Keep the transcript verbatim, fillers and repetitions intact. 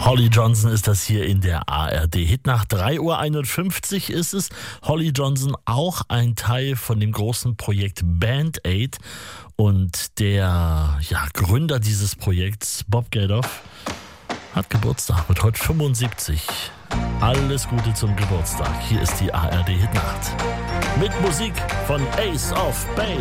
Holly Johnson ist das hier in der A R D-Hitnacht. drei Uhr einundfünfzig ist es. Holly Johnson, auch ein Teil von dem großen Projekt Band Aid. Und der ja, Gründer dieses Projekts, Bob Geldof, hat Geburtstag, wird heute fünfundsiebzig. Alles Gute zum Geburtstag. Hier ist die A R D-Hitnacht. Mit Musik von Ace of Base.